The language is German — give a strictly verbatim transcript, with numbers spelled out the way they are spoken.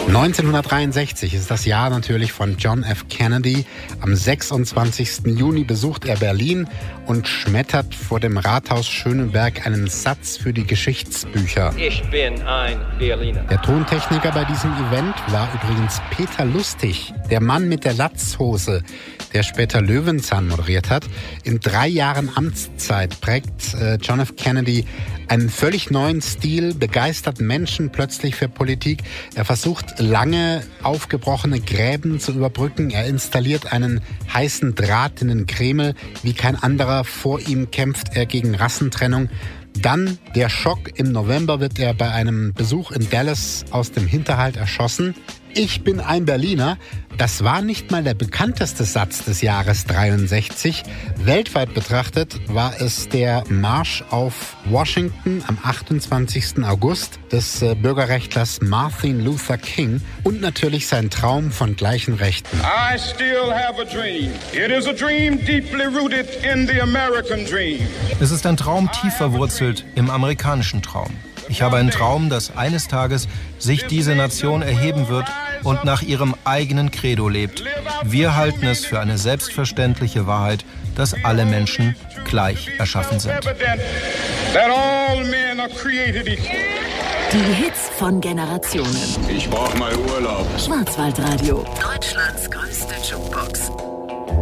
neunzehnhundertdreiundsechzig ist das Jahr natürlich von John F. Kennedy. Am sechsundzwanzigsten Juni besucht er Berlin und schmettert vor dem Rathaus Schöneberg einen Satz für die Geschichtsbücher. Ich bin ein Berliner. Der Tontechniker bei diesem Event war übrigens Peter Lustig, der Mann mit der Latzhose, der später Löwenzahn moderiert hat. In drei Jahren Amtszeit prägt äh, John F. Kennedy einen völlig neuen Stil, begeistert Menschen plötzlich für Politik. Er versucht, lange aufgebrochene Gräben zu überbrücken. Er installiert einen heißen Draht in den Kreml. Wie kein anderer vor ihm kämpft er gegen Rassentrennung. Dann der Schock. Im November wird er bei einem Besuch in Dallas aus dem Hinterhalt erschossen. Ich bin ein Berliner. Das war nicht mal der bekannteste Satz des Jahres dreiundsechzig. Weltweit betrachtet war es der Marsch auf Washington am achtundzwanzigsten August des Bürgerrechtlers Martin Luther King und natürlich sein Traum von gleichen Rechten. I still have a dream. It is a dream deeply rooted in the American dream. Es ist ein Traum tief verwurzelt im amerikanischen Traum. Ich habe einen Traum, dass eines Tages sich diese Nation erheben wird und nach ihrem eigenen Credo lebt. Wir halten es für eine selbstverständliche Wahrheit, dass alle Menschen gleich erschaffen sind. Die Hits von Generationen. Ich brauche mal Urlaub. Schwarzwaldradio. Deutschlands größte Jukebox.